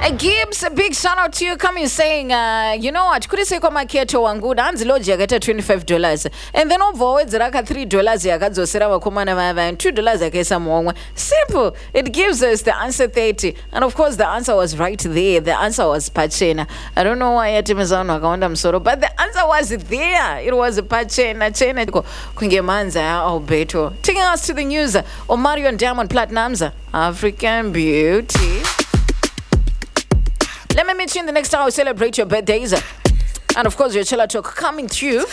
Gibbs, a big shout out to you coming saying, you know what, could you say kwa keto wangu danzi loji yakata $25 and then overwards raka $3 yakadzosera vakomana vava and $2 yakaisa muomwe. Simple. It gives us the answer 30 and of course the answer was right there. The answer was pachena. I don't know why yatimezano akaonda msoro, but the answer was there. It was pachena chena kungemanza ya Alberto. Taking us to the news, Omarion and Diamond Platnumz, African Beauty. Let me meet you in the next hour. Celebrate your birthdays. And of course, your Chilla Talk coming to you.